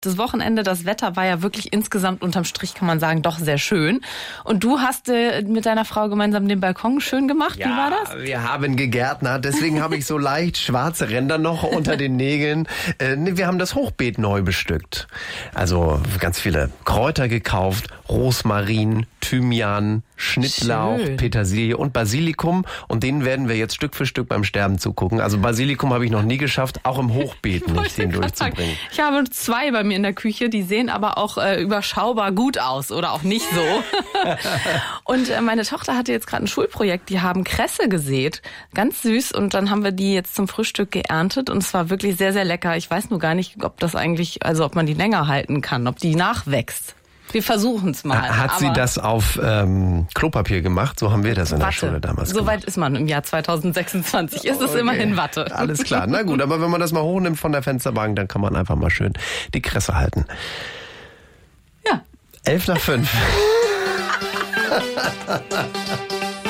Das Wochenende, das Wetter war ja wirklich insgesamt unterm Strich, kann man sagen, doch sehr schön. Und du hast mit deiner Frau gemeinsam den Balkon schön gemacht. Ja, wie war das? Wir haben gegärtnert, deswegen habe ich so leicht schwarze Ränder noch unter den Nägeln. Wir haben das Hochbeet neu bestückt. Also ganz viele Kräuter gekauft, Rosmarin, Thymian, Schnittlauch, Schön. Petersilie und Basilikum. Und denen werden wir jetzt Stück für Stück beim Sterben zugucken. Also Basilikum habe ich noch nie geschafft, auch im Hochbeet nicht, den durchzubringen. Ich habe 2 bei mir in der Küche, die sehen aber auch überschaubar gut aus oder auch nicht so. Und meine Tochter hatte jetzt gerade ein Schulprojekt, die haben Kresse gesät, ganz süß, und dann haben wir die jetzt zum Frühstück geerntet und es war wirklich sehr, sehr lecker. Ich weiß nur gar nicht, ob das eigentlich, also ob man die länger halten kann, ob die nachwächst. Wir versuchen es mal. Hat sie das auf Klopapier gemacht? So haben wir das in der Schule damals gemacht. So weit ist man im Jahr 2026. Ist es immerhin Watte. Alles klar, na gut, aber wenn man das mal hochnimmt von der Fensterbank, dann kann man einfach mal schön die Kresse halten. Ja. 11 nach 5.